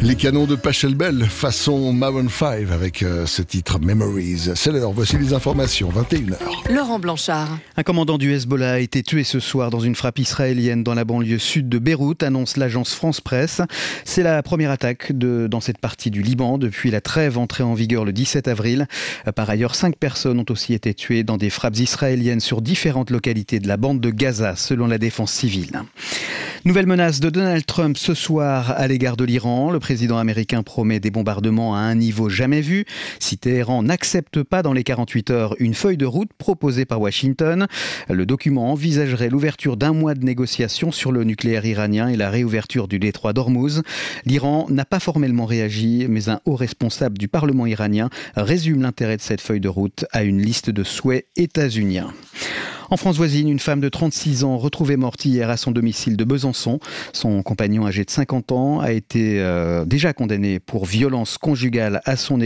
Les canons de Pachelbel, façon Maroon 5 avec ce titre Memories. C'est l'heure, voici les informations, 21h. Laurent Blanchard. Un commandant du Hezbollah a été tué ce soir dans une frappe israélienne dans la banlieue sud de Beyrouth, annonce l'agence France Presse. C'est la première attaque dans cette partie du Liban depuis la trêve entrée en vigueur le 17 avril. Par ailleurs, 5 personnes ont aussi été tuées dans des frappes israéliennes sur différentes localités de la bande de Gaza, selon la défense civile. Nouvelle menace de Donald Trump ce soir à l'égard de l'Iran. Le président américain promet des bombardements à un niveau jamais vu si Téhéran n'accepte pas dans les 48 heures une feuille de route proposée par Washington. Le document envisagerait l'ouverture d'un mois de négociations sur le nucléaire iranien et la réouverture du détroit d'Ormuz. L'Iran n'a pas formellement réagi, mais un haut responsable du Parlement iranien résume l'intérêt de cette feuille de route à une liste de souhaits états-uniens. En France voisine, une femme de 36 ans retrouvée morte hier à son domicile de Besançon. Son compagnon âgé de 50 ans a été déjà condamné pour violence conjugale à son égard.